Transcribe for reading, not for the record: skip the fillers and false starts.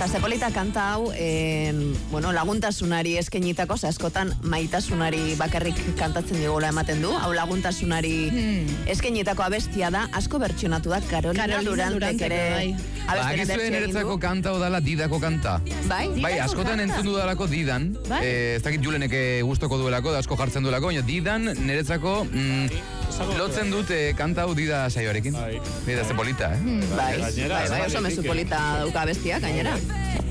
Zepolita kanta hau, bueno, laguntasunari eskenitako, askotan maitasunari bakarrik kantatzen digula ematen du, hau laguntasunari eskenitako abestia da, asko bertsionatu da, Carolina Durantek ere abestiaren bertsioa niretzako kanta odala Didako kanta. Bai, askotan entzun dudalako Didan, ez dakit Julenek gustoko duelako, da asko jartzen duelako, baina Didan niretzako lotzen dut kanta hau Dida saioarekin. Dida Zepolita, Bai, oso mezu polita dauka bestia, gainera.